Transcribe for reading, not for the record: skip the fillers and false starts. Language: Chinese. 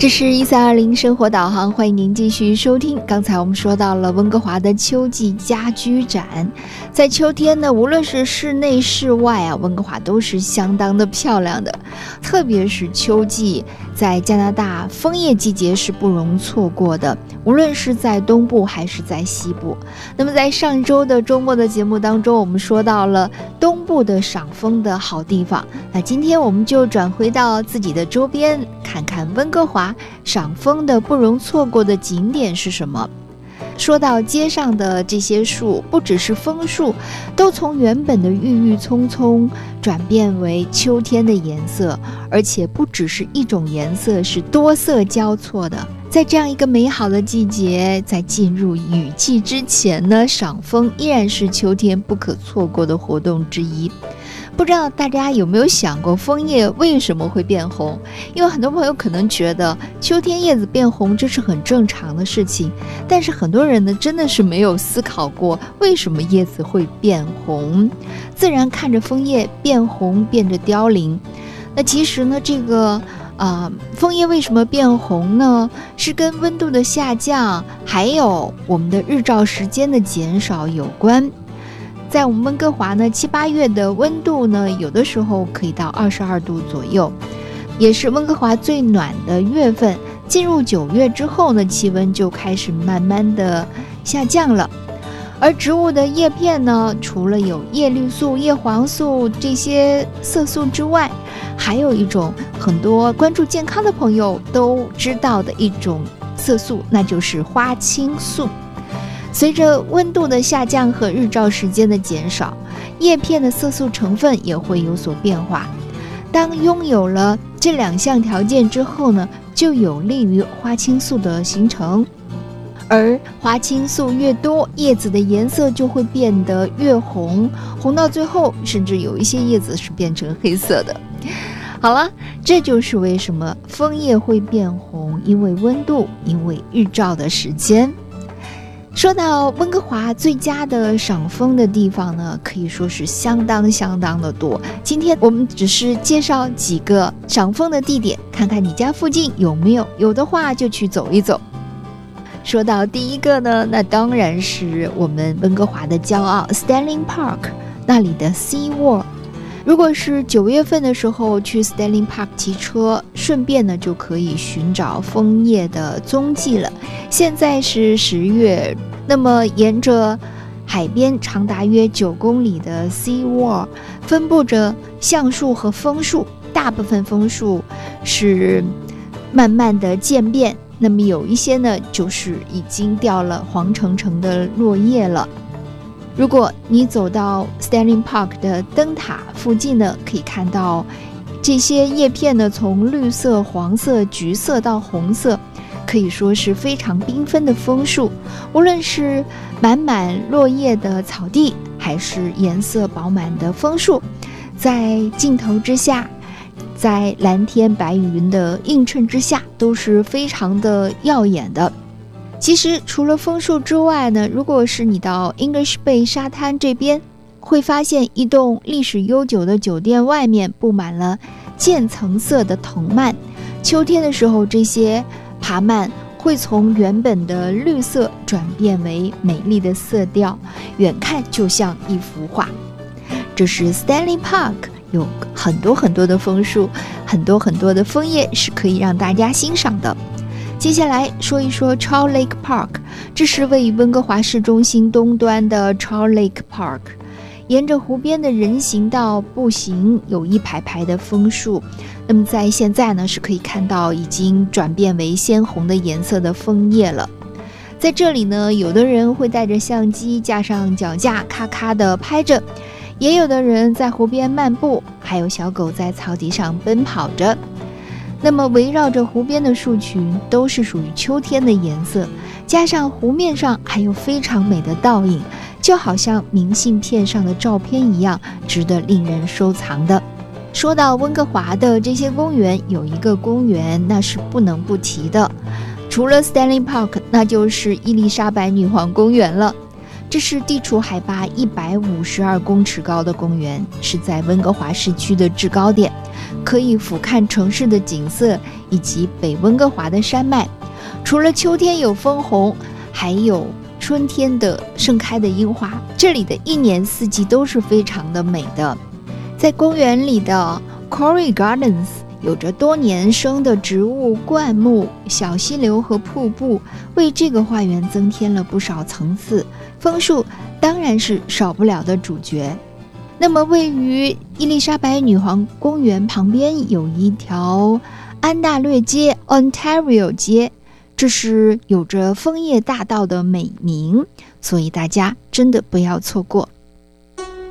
这是1320生活导航，欢迎您继续收听。刚才我们说到了温哥华的秋季家居展，在秋天呢，无论是室内室外啊，温哥华都是相当的漂亮的。特别是秋季，在加拿大枫叶季节是不容错过的，无论是在东部还是在西部。那么在上周的周末的节目当中，我们说到了东部的赏枫的好地方，那今天我们就转回到自己的周边，看看温哥华赏枫的不容错过的景点是什么。说到街上的这些树，不只是枫树，都从原本的郁郁葱葱转变为秋天的颜色，而且不只是一种颜色，是多色交错的。在这样一个美好的季节，在进入雨季之前呢，赏枫依然是秋天不可错过的活动之一。不知道大家有没有想过枫叶为什么会变红？因为很多朋友可能觉得秋天叶子变红这是很正常的事情，但是很多人呢真的是没有思考过为什么叶子会变红。自然看着枫叶变红变着凋零，那其实呢这个枫叶为什么变红呢？是跟温度的下降还有我们的日照时间的减少有关。在我们温哥华呢，7、8月的温度呢，有的时候可以到22度左右，也是温哥华最暖的月份。进入9月之后呢，气温就开始慢慢的下降了。而植物的叶片呢，除了有叶绿素、叶黄素这些色素之外，还有一种很多关注健康的朋友都知道的一种色素，那就是花青素。随着温度的下降和日照时间的减少，叶片的色素成分也会有所变化。当拥有了这两项条件之后呢，就有利于花青素的形成。而花青素越多，叶子的颜色就会变得越红，红到最后甚至有一些叶子是变成黑色的。好了，这就是为什么枫叶会变红，因为温度，因为日照的时间。说到温哥华最佳的赏枫的地方呢，可以说是相当的多。今天我们只是介绍几个赏枫的地点，看看你家附近有没有，有的话就去走一走。说到第一个呢，那当然是我们温哥华的骄傲 Stanley Park 那里的 Sea Wall。如果是9月份的时候去 Stanley Park 骑车，顺便呢就可以寻找枫叶的踪迹了。现在是10月，那么沿着海边长达约9公里的 Sea Wall 分布着橡树和枫树，大部分枫树是慢慢的渐变，那么有一些呢就是已经掉了黄澄澄的落叶了。如果你走到 Stanley Park 的灯塔附近呢，可以看到这些叶片呢从绿色、黄色、橘色到红色，可以说是非常缤纷的枫树。无论是满满落叶的草地，还是颜色饱满的枫树，在镜头之下，在蓝天白云的映衬之下，都是非常的耀眼的。其实除了枫树之外呢，如果是你到 English Bay 沙滩这边，会发现一栋历史悠久的酒店外面布满了渐层色的藤蔓。秋天的时候，这些爬蔓会从原本的绿色转变为美丽的色调，远看就像一幅画。这是 Stanley Park， 有很多的枫树，很多的枫叶是可以让大家欣赏的。接下来说一说 Charles Lake Park， 这是位于温哥华市中心东端的 Charles Lake Park。 沿着湖边的人行道步行，有一排排的枫树，那么在现在呢是可以看到已经转变为鲜红的颜色的枫叶了。在这里呢，有的人会带着相机架上脚架咔咔的拍着，也有的人在湖边漫步，还有小狗在草地上奔跑着。那么围绕着湖边的树群都是属于秋天的颜色，加上湖面上还有非常美的倒影，就好像明信片上的照片一样，值得令人收藏的。说到温哥华的这些公园，有一个公园那是不能不提的，除了 Stanley Park， 那就是伊丽莎白女皇公园了。 这是地处海拔152公尺高的公园，是在温哥华市区的制高点，可以俯瞰城市的景色以及北温哥华的山脉。除了秋天有枫红，还有春天的盛开的樱花，这里的一年四季都是非常的美的。在公园里的 Corey Gardens 有着多年生的植物、灌木、小溪流和瀑布，为这个花园增添了不少层次。枫树当然是少不了的主角。那么位于伊丽莎白女皇公园旁边有一条安大略街 Ontario 街，这是有着枫叶大道的美名，所以大家真的不要错过。